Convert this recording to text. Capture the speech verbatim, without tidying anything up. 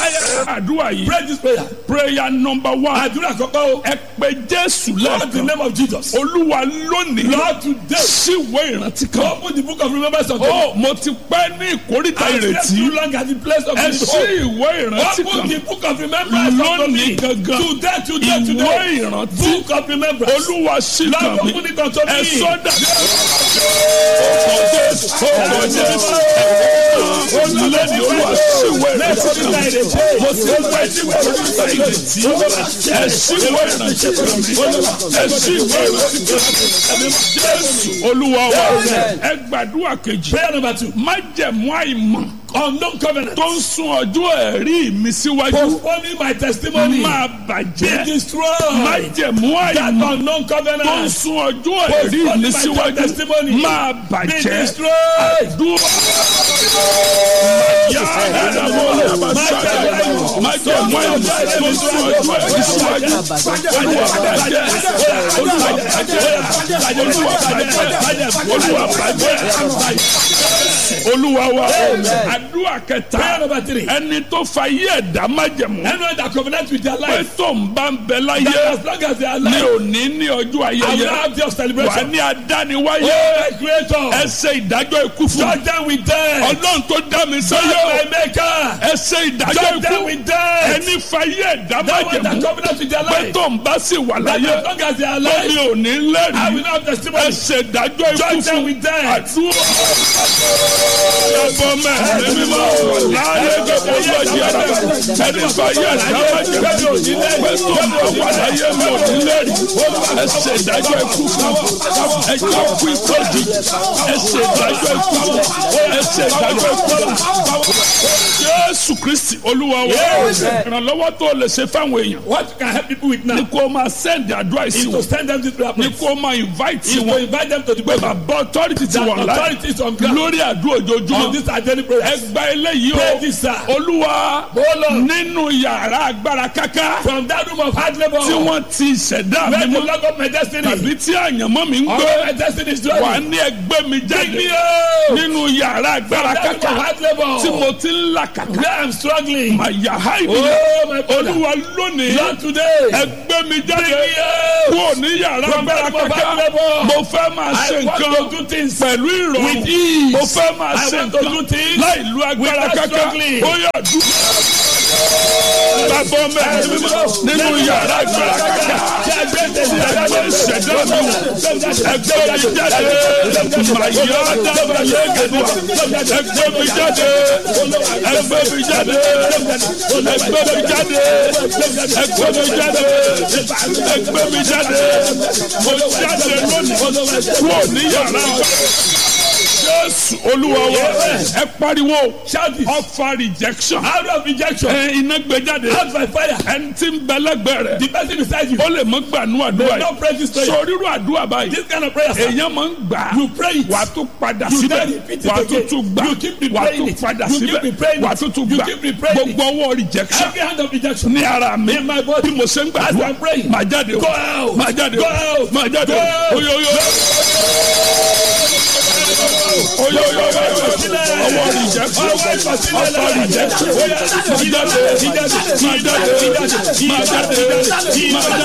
àdúrà yìí. Pray this prayer. prayer number one. Àdúrà kọ́kọ́ o. ẹ pé Jésù Lord, the lẹ́ẹ̀kan. name of Jesus. Olúwa lónìí. Lord, today. ṣíwé ìrántí kan. Open the book of remembrance of ó mo ti pẹ́ ní ìkórìtà I slept ìrètí. too long at the place of ẹ the ṣí ìwé ìrántí Open kan. the book of remembrance of lónìí the gangan. Today, today, ìwé today. ìrántí. Book of remembrance. Olúwa ṣí kan Lord, mi. open it unto me. ẹ sọ́dà. ọkọ̀ Jésù. ọkọ̀ Jésù. olùlẹ́ni Olúwa ṣíwé ìrántí kan. mo ti pẹ́ ní ìkórìtà ìrètí. ẹ ṣíwé ìrántí kan mi. ẹ ṣíwé ìrántí kan mi. Jésù Olúwa wa. ẹ gbàdúrà kejì. Prayer number two. májẹ̀mú àìmọ̀ Unknown covenant. tó ń sún ọjọ́ ẹ̀rí mi síwájú Postponing my testimony. máa Be bàjẹ́. destroyed. májẹ̀mú That àìmọ̀ unknown tó ń covenant. sún ọjọ́ ẹ̀rí mi síwájú máa Be bàjẹ́. destroyed. Dúró. Yá ẹ̀dàmọ́ àbáṣáájú. májẹ̀mú àìmọ̀ tó ń sún ọjọ́ ẹ̀rí síwájú. Olúwa bàjẹ́. Olúwa bàjẹ́. Olúwa bàjẹ́. Olúwa bàjẹ́. Olúwa wa. Àdúrà Prayer kẹta. number three. Ẹni tó fa yé ẹ̀dá májẹ̀mú. Anyone that covenant with their Pé life. tó ń bá ń bẹ That láyé. as long as they are Ní alive. òní ní ọjọ́ I will ayẹyẹ. have their Wà celebration. ní adániwáyé. Oh, my creator. Ẹ ṣe ìdájọ́ ikú fún mi. Judge them with death. Ọlọ́run tó dá mi Judge sáyé o. my maker. Ẹ ṣe ìdájọ́ Judge them ikú. with death. Ẹni fayé ẹ̀dá That one that májẹ̀mú. covenant with their Pé life. tó ń bá sì wà That láyé. as long as they are Lómi alive. òní I will lẹ́rìí. not have Ẹ testimony. ṣe ìdájọ́ ikú Judge them fún with death. àdúrà. Ẹ̀bọ mẹ́rin mímọ́. Láyé gbẹ̀bọ̀ lọ́jì ara. Ẹni fayé ẹ̀dá májẹ̀mú. Pé tó ń bá wà láyé mi òní lẹ́rìí. Ẹ ṣe ìdájọ́ ikú fún ẹ jẹ́ kú ikú òjijì. Ẹ ṣe ìdájọ́ ikú fún ẹ ṣe ìdájọ́ ikú fún. Jésù Kristi Olúwa wa. Ìrànlọ́wọ́ tó lè ṣe fáwọn èèyàn. What you can help people with now Ní kó máa send àdúrà is sí to wọn. send them to prayer Ní point. kó máa invite Is to wọn. invite them to the Pé prayer. bàbá authority ti That wà láì. authorities on ground. Lórí àdúrà On ojoojúmọ́. this identity prayer. Ẹ gba eléyìí Pray o. this, sir. Olúwa Oh, Lord. nínú yàrá agbára káká. From that room of hard labor. Tí wọ́n ti ṣẹ̀dá Where mi the mọ́. log of my destiny. Tàbí tí àyànmọ́ mi ń All gbé. my destiny is Wà dwelling. ní ẹgbẹ́ mi Bring me jáde. out. Nínú yàrá agbára That room of káká. hard labor. Tí mo ti ń là kàkà. Where I'm struggling. Màyà háìdì. Oh, my brother. Olúwa lónìí. Lord, today. Ẹgbẹ́ mi jáde. Bring me out. Kúrò ní yàrá From agbára that room of káká. hard labor. Mo fẹ́ máa ṣe I want nǹkan to do things pẹ̀lú ìrọ̀rùn. with ease. Mo fẹ́ máa I ṣe want to do nǹkan things láì lu agbára without káká. struggling. Ó yà dúró. Bàbá mẹ́rin nínú yàrá agbára káká. Ẹgbẹ́ ìṣẹ̀dá mi wò. Ẹgbẹ́ mi jáde. Màyà dábàá yé gẹ̀dẹ̀. Ẹgbẹ́ mi jáde. Ẹgbẹ́ mi jáde. Ẹgbẹ́ mi jáde. Ẹgbẹ́ mi jáde. Ẹgbẹ́ mi jáde. Mo jáde lónìí. Kúrò ní yàrá agbára. Jésù Olúwa wa. Ẹ pariwo. Ọfà rejection. Out of rejection. Ẹ iná gbé jáde. Out by fire. Ẹni tí ń bẹ lẹ́gbẹ̀ẹ́ rẹ̀. The person beside you. Ó lè mọ gbànú àdúrà They yìí. don't pray this prayer. Sọ̀rírú àdúrà báyìí. This kind of prayer, sir. Èèyàn máa ń gbà á. You pray it. Wà á tún padà You síbẹ̀. then repeat it Wà á tún again. tún gbà. You keep Wà á replaying tún it. padà You keep síbẹ̀. replaying Wà á it. tún tún You gbà. keep replaying it. Gbogbo ọwọ́ rejection. Every hand of rejection. Ní ara mi. In my body. Bí mo ṣe ń As gbàdúrà. I'm praying. Màá jáde o. Go out. Màá jáde o. Go out. Màá jáde Go o. out. Oyoyo. Oyoyo. Ọwọ́ rejection. Ọwọ́ rejection. Màá jáde. Màá jáde. Màá jáde. Màá jáde. Màá jáde.